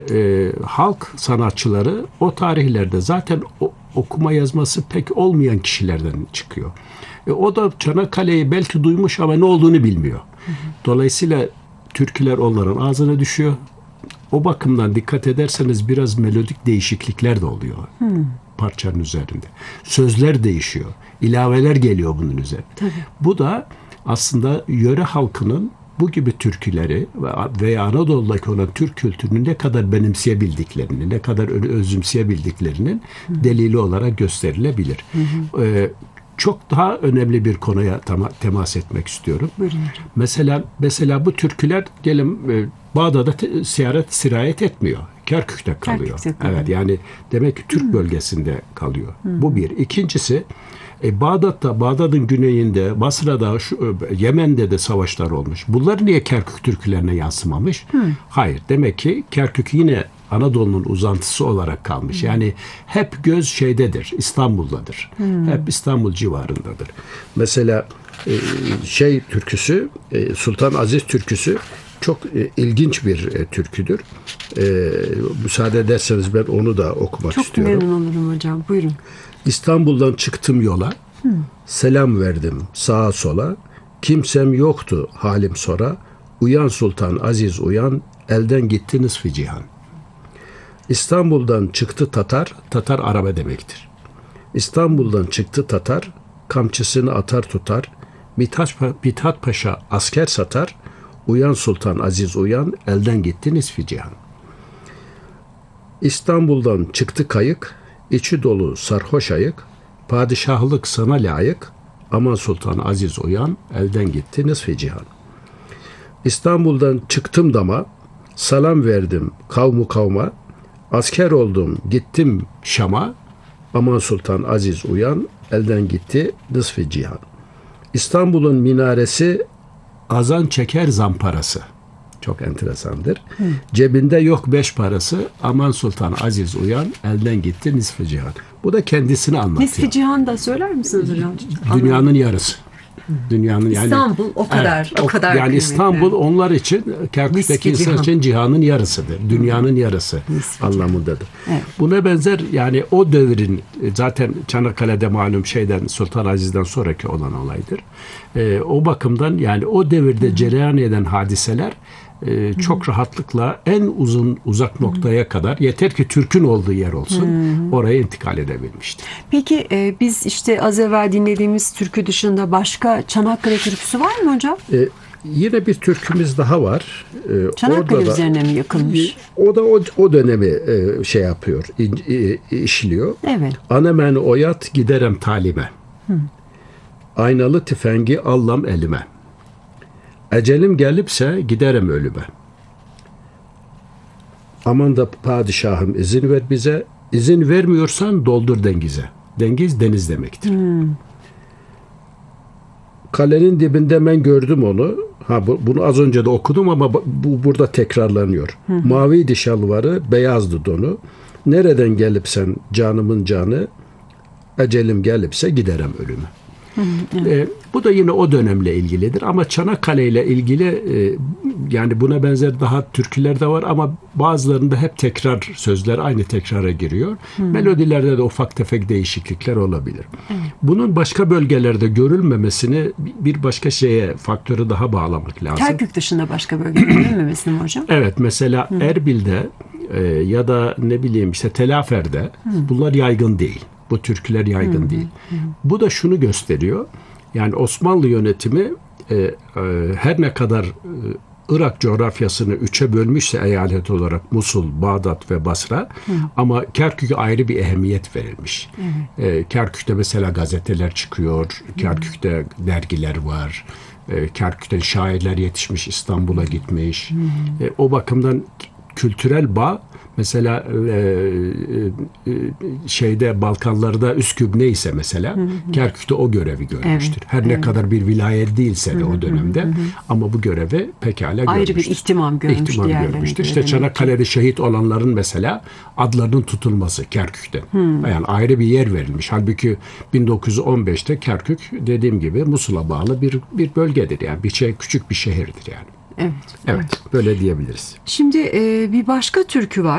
Halk sanatçıları o tarihlerde zaten okuma yazması pek olmayan kişilerden çıkıyor. O da Çanakkale'yi belki duymuş ama ne olduğunu bilmiyor. Dolayısıyla türküler onların ağzına düşüyor. O bakımdan dikkat ederseniz biraz melodik değişiklikler de oluyor parçanın üzerinde. Sözler değişiyor. İlaveler geliyor bunun üzerine. Tabii. Bu da aslında yöre halkının bu gibi türküleri veya Anadolu'daki olan Türk kültürünü ne kadar benimseyebildiklerini, ne kadar özümseyebildiklerinin delili olarak gösterilebilir. Çok daha önemli bir konuya temas etmek istiyorum. Buyurun. Mesela bu türküler Bağdat'a sirayet etmiyor. Kerkük'te kalıyor. Evet, yani demek ki Türk bölgesinde kalıyor. Bu bir. İkincisi Bağdat'ın güneyinde, Basra'da, Yemen'de de savaşlar olmuş. Bunlar niye Kerkük türkülerine yansımamış? Hayır. Demek ki Kerkük yine Anadolu'nun uzantısı olarak kalmış. Yani hep göz şeydedir, İstanbul'dadır. Hep İstanbul civarındadır. Mesela türküsü, Sultan Aziz türküsü çok ilginç bir türküdür. Müsaade ederseniz ben onu da okumak istiyorum. Çok memnun olurum hocam. Buyurun. İstanbul'dan çıktım yola, selam verdim sağa sola, kimsem yoktu halim sora, uyan Sultan Aziz uyan, elden gitti nısf-ı cihan. İstanbul'dan çıktı Tatar, Tatar araba demektir. İstanbul'dan çıktı Tatar, kamçısını atar tutar, Mithat Paşa asker satar, uyan Sultan Aziz uyan, elden gitti nisf-i cihan. İstanbul'dan çıktı kayık, içi dolu sarhoş ayık, padişahlık sana layık, aman Sultan Aziz uyan, elden gitti nisf-i cihan. İstanbul'dan çıktım dama, salam verdim kavma, asker oldum gittim Şam'a, aman Sultan Aziz uyan, elden gitti nisf-i cihan. İstanbul'un minaresi azan çeker zamparası. Çok enteresandır. Cebinde yok 5 parası, aman Sultan Aziz uyan, elden gitti nisf-i cihan. Bu da kendisini anlatıyor. Nisf-i cihan da söyler misiniz hocam? Dünyanın yarısı. Dünyanın İstanbul o kadar, o kadar yani kıymetli. İstanbul onlar için, Kerkük'teki insan için cihanın yarısıdır. Dünyanın yarısı anlamındadır. Evet. Buna benzer yani o devrin zaten Çanakkale'de malum Sultan Aziz'den sonraki olan olaydır. O bakımdan yani o devirde cereyan eden hadiseler çok rahatlıkla en uzak noktaya kadar, yeter ki Türk'ün olduğu yer olsun, oraya intikal edebilmiştir. Peki biz işte az evvel dinlediğimiz türkü dışında başka Çanakkale türküsü var mı hocam? Yine bir türkümüz daha var. Çanakkale üzerine mi yakılmış? O da o dönemi yapıyor, işliyor. Evet. Anemen oyat giderem talime. Aynalı tüfengi allam elime. Ecelim gelipse giderim ölüme. Aman da padişahım izin ver bize. İzin vermiyorsan doldur dengize. Dengiz deniz demektir. Kalenin dibinde ben gördüm onu. Bunu az önce de okudum ama bu burada tekrarlanıyor. Maviydi şalvarı, beyazdı donu. Nereden gelipsen canımın canı, ecelim gelipse giderim ölüme. Bu da yine o dönemle ilgilidir ama Çanakkale ile ilgili yani buna benzer daha türküler de var ama bazılarında hep tekrar sözler aynı tekrara giriyor. Melodilerde de ufak tefek değişiklikler olabilir. Bunun başka bölgelerde görülmemesini bir başka faktörü daha bağlamak lazım. Kerkük dışında başka bölgelerde görülmemesini mi hocam? Evet, mesela Erbil'de ya da ne bileyim Telafer'de bunlar yaygın değil. Bu türküler yaygın değil. Bu da şunu gösteriyor. Yani Osmanlı yönetimi her ne kadar Irak coğrafyasını 3'e bölmüşse eyalet olarak Musul, Bağdat ve Basra ama Kerkük'e ayrı bir ehemmiyet verilmiş. Kerkük'te mesela gazeteler çıkıyor. Kerkük'te dergiler var. Kerkük'ten şairler yetişmiş, İstanbul'a gitmiş. O bakımdan kültürel bağ mesela Balkanlarda Üsküp neyse mesela Kerkük'te o görevi görmüştür. Her ne kadar bir vilayet değilse de o dönemde ama bu görevi pekala görmüştür. Ayrı bir ihtimam görmüştür. İşte Çanakkale'de şehit olanların mesela adlarının tutulması Kerkük'te. Yani ayrı bir yer verilmiş. Halbuki 1915'te Kerkük dediğim gibi Musul'a bağlı bir bölgedir. Yani küçük bir şehirdir yani. Evet. Evet, böyle diyebiliriz. Şimdi bir başka türkü var.